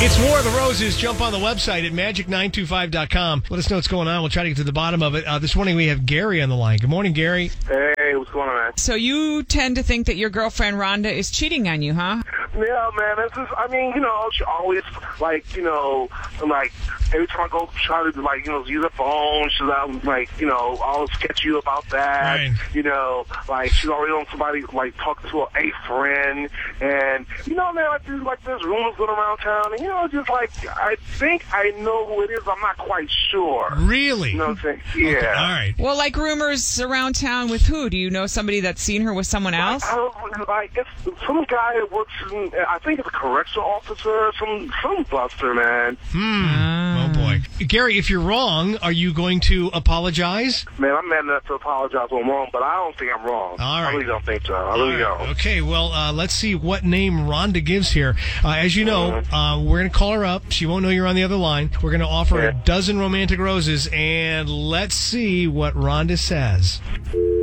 It's War of the Roses. Jump on the website at magic925.com. Let us know what's going on. We'll try to get to the bottom of it. This morning we have Gary on the line. Good morning, Gary. Hey, what's going on, man? So you tend to think that your girlfriend Rhonda is cheating on you, huh? Yeah, man. It's just, I mean, she always, like, every time I go try to, use her phone, she's out, always sketch you about that. Right. She's already on somebody, talking to a friend. And, man, there's rumors going around town. And, I think I know who it is. I'm not quite sure. Really? You know what I'm saying? Yeah. Okay, all right. Well, like rumors around town with who? Do you know somebody that's seen her with someone else? It's some guy that works in, I think it's a correctional officer, some buster, man. Oh, boy. Gary, if you're wrong, are you going to apologize? Man, I'm mad enough to apologize when I'm wrong, but I don't think I'm wrong. All right. I really don't think so. I really don't. Okay, well, let's see what name Rhonda gives here. As you know, we're going to call her up. She won't know you're on the other line. We're going to offer a dozen romantic roses, and let's see what Rhonda says.